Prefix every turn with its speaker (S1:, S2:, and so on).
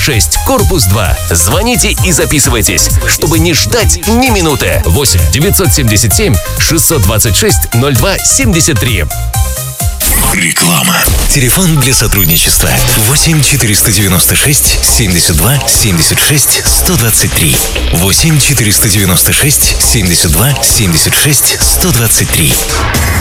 S1: 6, корпус 2. Звоните и записывайтесь, чтобы не ждать ни минуты. 8 977 626 02 73.
S2: Реклама. Телефон для сотрудничества 8 496 72 76 123. 8 496 72 76 123.